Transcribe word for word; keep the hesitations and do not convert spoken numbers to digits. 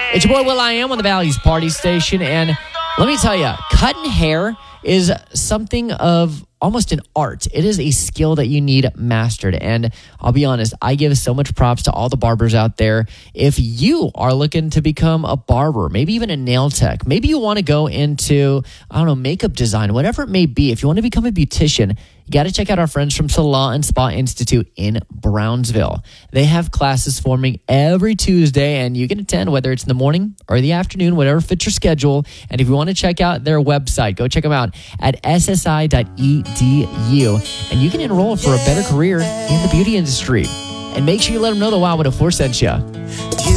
It's your boy Will I Am on the Valley's Party Station, and let me tell you, cutting hair is something of almost an art. It is a skill that you need mastered. And I'll be honest, I give so much props to all the barbers out there. If you are looking to become a barber, maybe even a nail tech, maybe you want to go into, I don't know, makeup design, whatever it may be. If you want to become a beautician, you got to check out our friends from Salon and Spa Institute in Brownsville. They have classes forming every Tuesday, and you can attend whether it's in the morning or the afternoon, whatever fits your schedule. And if you want to check out their website, go check them out at s s i dot e d u, and you can enroll for a better career in the beauty industry. And make sure you let them know the Wow one oh four sent you.